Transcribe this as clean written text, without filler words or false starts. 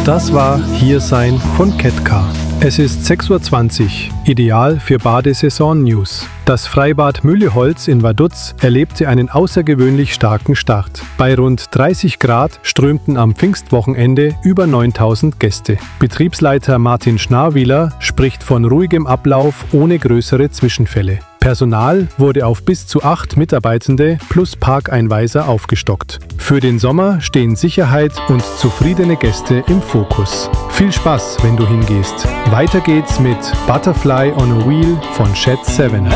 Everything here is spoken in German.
Das war Hier sein von Ketka. Es ist 6:20 Uhr, ideal für Badesaison-News. Das Freibad Mülleholz in Vaduz erlebte einen außergewöhnlich starken Start. Bei rund 30 Grad strömten am Pfingstwochenende über 9000 Gäste. Betriebsleiter Martin Schnarwieler spricht von ruhigem Ablauf ohne größere Zwischenfälle. Personal wurde auf bis zu 8 Mitarbeitende plus Parkeinweiser aufgestockt. Für den Sommer stehen Sicherheit und zufriedene Gäste im Fokus. Viel Spaß, wenn du hingehst. Weiter geht's mit Butterfly on a Wheel von Shed 7.